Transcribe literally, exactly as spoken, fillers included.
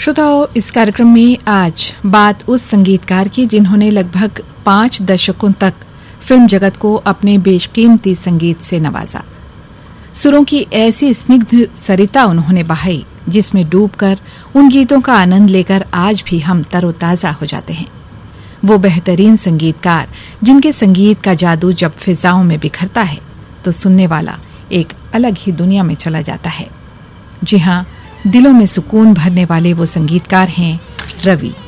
श्रोताओं, इस कार्यक्रम में आज बात उस संगीतकार की जिन्होंने लगभग पांच दशकों तक फिल्म जगत को अपने बेशकीमती संगीत से नवाजा। सुरों की ऐसी स्निग्ध सरिता उन्होंने बहाई जिसमें डूबकर उन गीतों का आनंद लेकर आज भी हम तरोताजा हो जाते हैं। वो बेहतरीन संगीतकार जिनके संगीत का जादू जब फिजाओं में बिखरता है तो सुनने वाला एक अलग ही दुनिया में चला जाता है। जी हां, दिलों में सुकून भरने वाले वो संगीतकार हैं रवि।